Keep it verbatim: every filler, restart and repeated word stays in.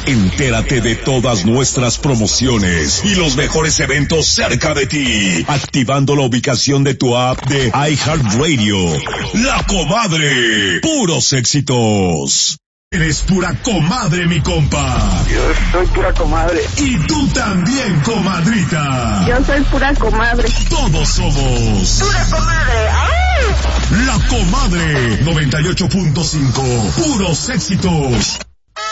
Entérate de todas nuestras promociones y los mejores eventos cerca de ti, activando la ubicación de tu app de iHeartRadio. La Comadre, puros éxitos. Eres pura comadre, mi compa. Yo soy pura comadre. Y tú también, comadrita. Yo soy pura comadre. Todos somos pura comadre. ¡Ay! La Comadre noventa y ocho punto cinco, puros éxitos.